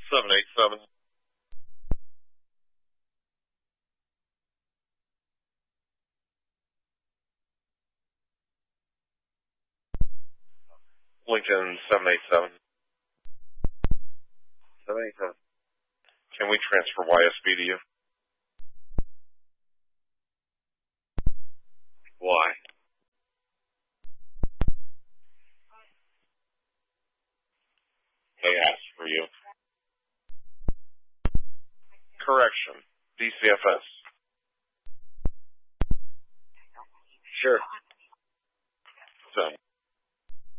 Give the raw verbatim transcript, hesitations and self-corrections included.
seven eight seven. Lincoln seven eight seven. seven eight seven. Can we transfer Y S B to you? Why? They asked for you. Correction. D C F S.